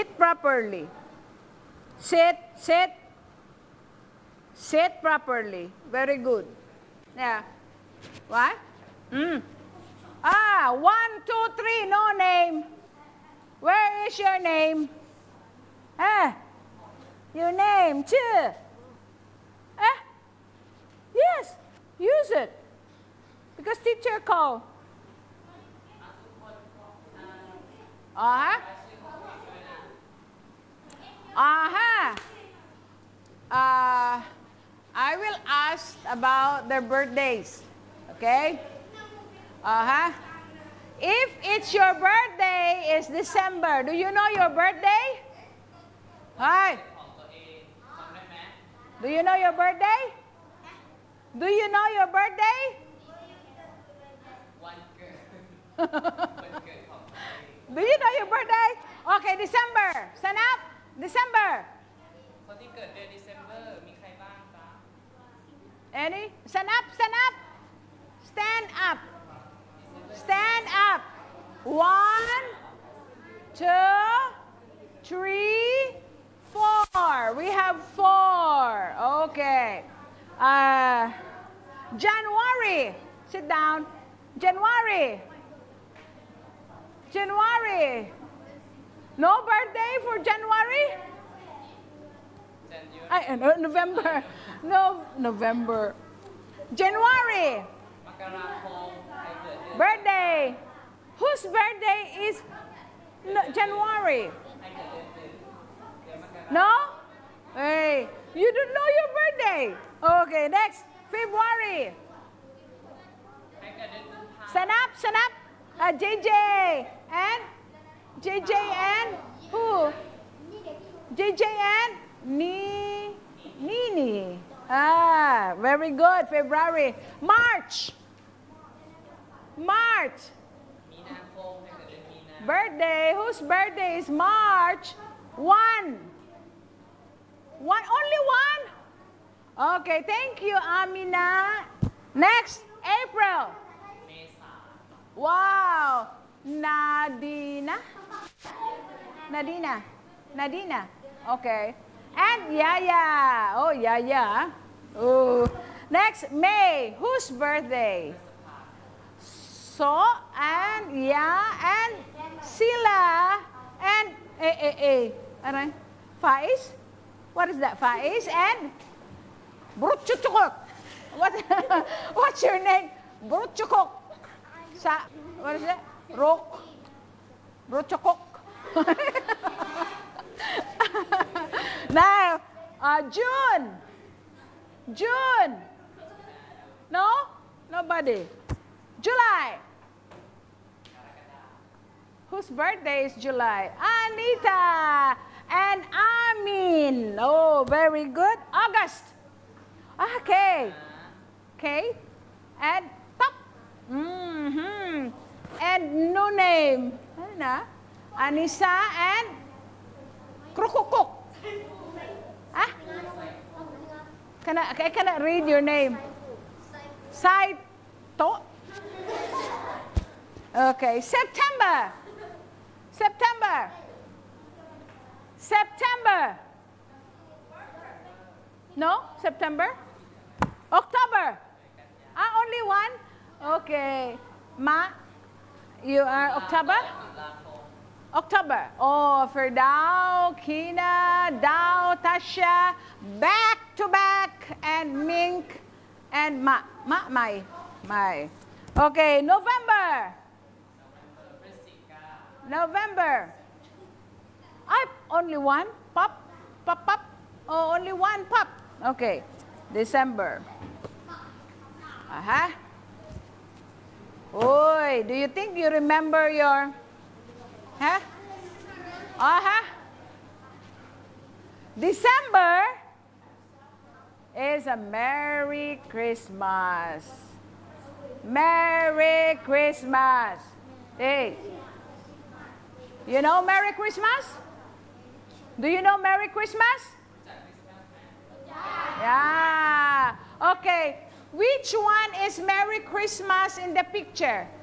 Sit properly. Sit, sit. Sit properly. Very good. Yeah. What? 1, 2, 3, no name. Where is your name? Your name, ชื่อ Yes, use it. Because teacher call. I will ask about their birthdays. Okay? If it's your birthday, it's December. Do you know your birthday? Hi. Do you know your birthday? Do you know your birthday? Do you know your birthday? Okay, December. Stand up. December. Any? Stand up, stand up. Stand up. Stand up. 1, 2, 3, 4. We have 4. Okay. January. Sit down. January. January. No birthday for January? November. No, November. January. Birthday. Whose birthday is January? No? Hey, you don't know your birthday. Okay, next. February. Stand up, stand up. JJ and JJ and who? JJ and Nini. Very good. February. March. March. Birthday. Whose birthday is March? 1. Only 1? Okay, thank you, Amina. Next, April. Wow. Nadina. Okay. And Yaya. Oh, Yaya. Oh. Next, May. Whose birthday? So, and and Sila, and Faiz. What is that? Faiz and Brutchukok. What's your name? Brutchukok. What is that? Brutchukok. Now, June. June. No? Nobody. July. Whose birthday is July? Anita and Amin. Oh, very good. August. Okay. Okay. And top. And no name. Anissa and Krukukuk. I cannot read your name. Saito. Okay. September. No? September? October. Only 1? Okay. You are October? October. Oh, Ferdao, Kina, Dao, Tasha, back to back, and Mink, and my. Okay, November. Only 1? Pop. Oh, only 1 pop. Okay. December. Oi, do you think you remember your... December is a Merry Christmas. Merry Christmas. Hey. You know Merry Christmas? Do you know Merry Christmas? Yeah. Okay. Which one is Merry Christmas in the picture?